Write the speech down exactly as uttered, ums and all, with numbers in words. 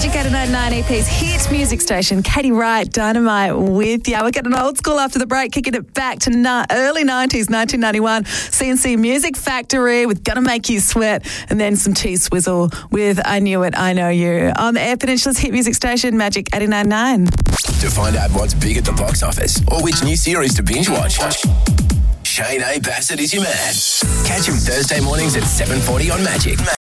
Magic eighty-nine point nine E P's hit music station. Katie Wright, Dynamite with you. We're getting old school after the break, kicking it back to na- early nineties, nineteen ninety-one. C N C Music Factory with Gonna Make You Sweat, and then some T-Swizzle with I Knew It, I Know You. On the Air Peninsula's hit music station, Magic eighty-nine point nine. To find out what's big at the box office or which new series to binge watch, Shane A. Bassett is your man. Catch him Thursday mornings at seven forty on Magic.